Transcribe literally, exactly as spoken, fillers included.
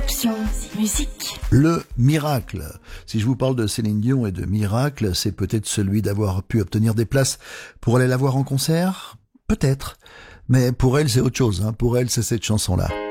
Option musique. Le miracle. Si je vous parle de Céline Dion et de miracle, c'est peut-être celui d'avoir pu obtenir des places pour aller la voir en concert. Peut-être. Mais pour elle, c'est autre chose. Hein. Pour elle, c'est cette chanson-là.